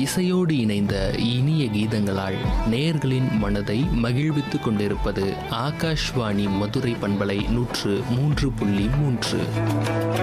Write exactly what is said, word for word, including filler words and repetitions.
இசையோடு இணைந்த இனிய கீதங்களால் நேயர்களின் மனதை மகிழ்வித்துக் கொண்டிருப்பது ஆகாஷ்வாணி மதுரை பண்பலை நூற்று மூன்று புள்ளி மூன்று.